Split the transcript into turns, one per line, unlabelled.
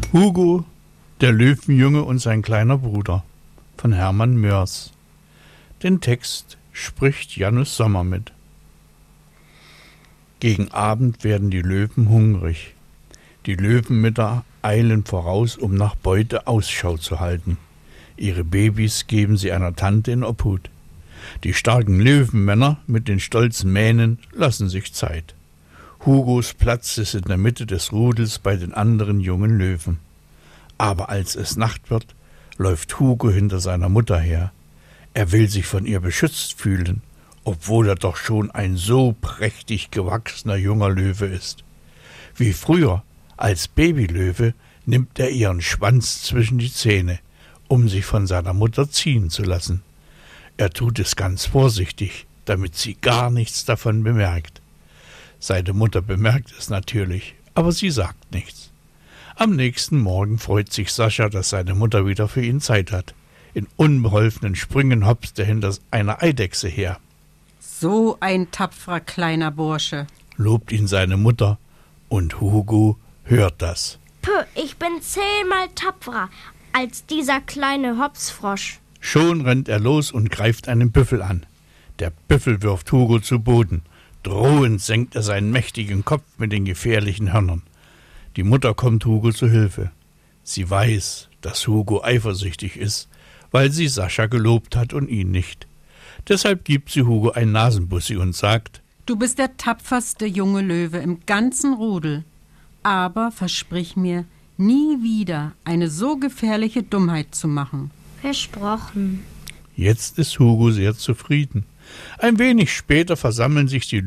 Hugo, der Löwenjunge und sein kleiner Bruder von Hermann Mörs. Den Text spricht Janus Sommer mit. Gegen Abend werden die Löwen hungrig. Die Löwenmütter eilen voraus, um nach Beute Ausschau zu halten. Ihre Babys geben sie einer Tante in Obhut. Die starken Löwenmänner mit den stolzen Mähnen lassen sich Zeit. Hugos Platz ist in der Mitte des Rudels bei den anderen jungen Löwen. Aber als es Nacht wird, läuft Hugo hinter seiner Mutter her. Er will sich von ihr beschützt fühlen, obwohl er doch schon ein so prächtig gewachsener junger Löwe ist. Wie früher, als Babylöwe, nimmt er ihren Schwanz zwischen die Zähne, um sich von seiner Mutter ziehen zu lassen. Er tut es ganz vorsichtig, damit sie gar nichts davon bemerkt. Seine Mutter bemerkt es natürlich, aber sie sagt nichts. Am nächsten Morgen freut sich Sascha, dass seine Mutter wieder für ihn Zeit hat. In unbeholfenen Sprüngen hopst er hinter einer Eidechse her.
So ein tapferer kleiner Bursche,
Lobt ihn seine Mutter, und Hugo hört das.
Puh, ich bin 10-mal tapferer als dieser kleine Hopsfrosch.
Schon rennt er los und greift einen Büffel an. Der Büffel wirft Hugo zu Boden. Drohend senkt er seinen mächtigen Kopf mit den gefährlichen Hörnern. Die Mutter kommt Hugo zu Hilfe. Sie weiß, dass Hugo eifersüchtig ist, weil sie Sascha gelobt hat und ihn nicht. Deshalb gibt sie Hugo ein Nasenbussi und sagt:
du bist der tapferste junge Löwe im ganzen Rudel. Aber versprich mir, nie wieder eine so gefährliche Dummheit zu machen.
Versprochen.
Jetzt ist Hugo sehr zufrieden. Ein wenig später versammeln sich die